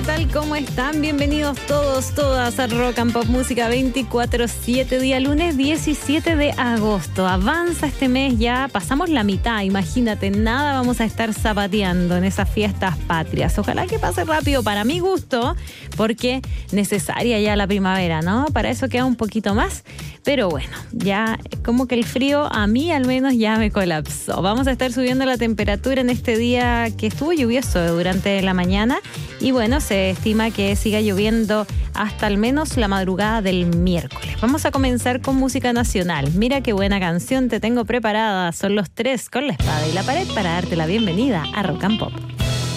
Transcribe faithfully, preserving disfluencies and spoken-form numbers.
tal? ¿Cómo están? Bienvenidos todos, todas a Rock and Pop Música veinticuatro siete, día lunes diecisiete de agosto. Avanza este mes ya, pasamos la mitad, imagínate, nada vamos a estar zapateando en esas fiestas patrias. Ojalá que pase rápido para mi gusto, porque necesaria ya la primavera, ¿no? Para eso queda un poquito más, pero bueno, ya como que el frío a mí al menos ya me colapsó. Vamos a estar subiendo la temperatura en este día que estuvo lluvioso durante la mañana y bueno, se estima que siga lloviendo hasta al menos la madrugada del miércoles. Vamos a comenzar con música nacional. Mira qué buena canción te tengo preparada. Son Los Tres con la Espada y la Pared para darte la bienvenida a Rock and Pop.